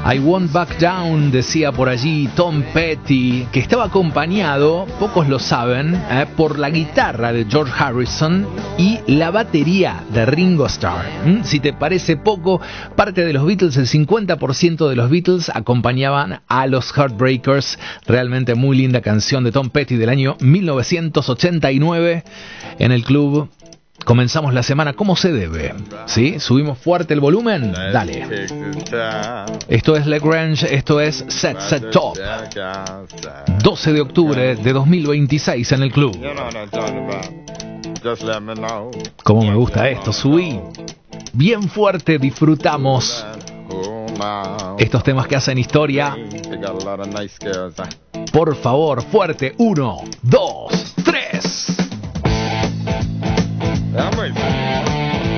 I Won't Back Down, decía por allí Tom Petty, que estaba acompañado, pocos lo saben, por la guitarra de George Harrison y la batería de Ringo Starr. Si te parece poco, parte de los Beatles, el 50% de los Beatles acompañaban a los Heartbreakers. Realmente muy linda canción de Tom Petty del año 1989 en el club. Comenzamos la semana como se debe, ¿sí? Subimos fuerte el volumen, dale. Esto es Lagrange, esto es Set Set Top. 12 de octubre de 2026 en el club. Cómo me gusta esto, subí bien fuerte, disfrutamos estos temas que hacen historia. Por favor, fuerte, 1, 2.